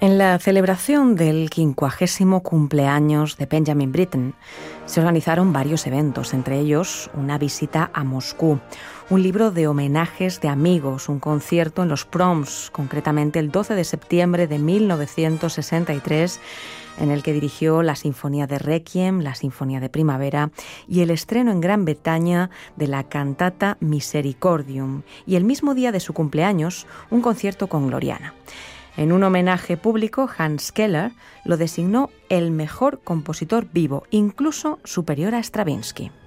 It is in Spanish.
En la celebración del 50º cumpleaños de Benjamin Britten se organizaron varios eventos, entre ellos una visita a Moscú, un libro de homenajes de amigos, un concierto en los Proms, concretamente el 12 de septiembre de 1963, en el que dirigió la Sinfonía de Requiem, la Sinfonía de Primavera y el estreno en Gran Bretaña de la cantata Misericordium, y el mismo día de su cumpleaños, un concierto con Gloriana. En un homenaje público, Hans Keller lo designó el mejor compositor vivo, incluso superior a Stravinsky.